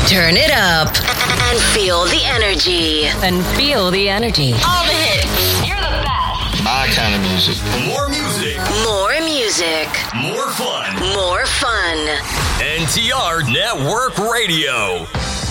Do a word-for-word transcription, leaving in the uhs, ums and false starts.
Turn it up and feel the energy. And feel the energy. All the hits. You're the best. My kind of music. More music. More music. More fun. More fun. N T R Network Radio.